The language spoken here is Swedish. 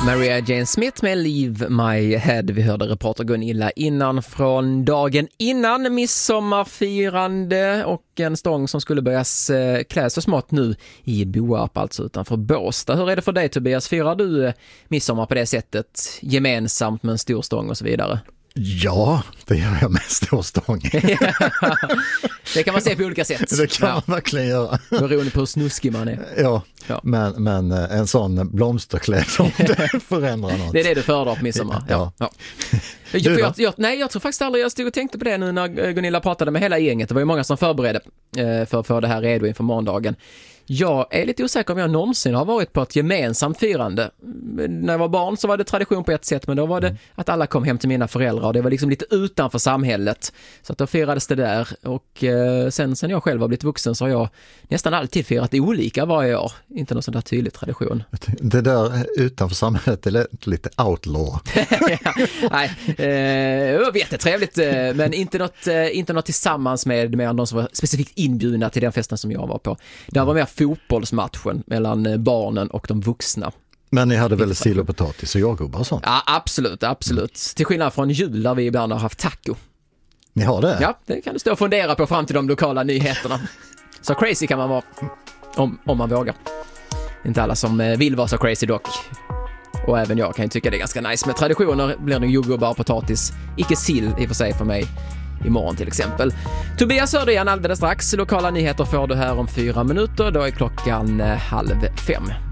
Maria Jane Smith med Leave My Head. Vi hörde reporter Gunilla innan från dagen innan midsommarfirande och en stång som skulle börjas kläs så smått nu i Boarp, alltså utanför Båstad. Hur är det för dig, Tobias? Firar du midsommar på det sättet gemensamt med en stor stång och så vidare? Ja, det gör jag med stor stång. Det kan man se på olika sätt. Det kan man verkligen göra. Beroende på hur snuskig man är. Ja. Men en sån blomsterklädd som det förändrar något. Det är det du föredrar på midsommar. Ja. Jag tror faktiskt aldrig jag stod och tänkte på det nu när Gunilla pratade med hela gänget. Det var ju många som förberedde för att få det här redo inför morgondagen. Jag är lite osäker om jag någonsin har varit på ett gemensamt firande. När jag var barn så var det tradition på ett sätt, men då var det att alla kom hem till mina föräldrar och det var liksom lite utanför samhället. Så att då firades det där och sen jag själv har blivit vuxen så har jag nästan alltid firat olika varje år. Inte någon sån där tydlig tradition. Det där utanför samhället, det är lite outlaw. Nej, jag vet det, trevligt, men inte något tillsammans med de som var specifikt inbjudna till den festen som jag var på. Det var mer fotbollsmatchen mellan barnen och de vuxna. Men ni hade väl sill och potatis och jordgubbar och sånt? Ja, absolut. Till skillnad från jul där vi ibland har haft taco. Ni har det? Ja, det kan du stå och fundera på fram till de lokala nyheterna. Så crazy kan man vara om man vågar. Inte alla som vill vara så crazy dock. Och även jag kan ju tycka det är ganska nice. Med traditioner blir det jordgubbar och potatis. Icke sill i och för sig för mig. Imorgon till exempel. Tobias hörde igen alldeles strax. Lokala nyheter får du här om 4 minuter. Då är klockan 4:30.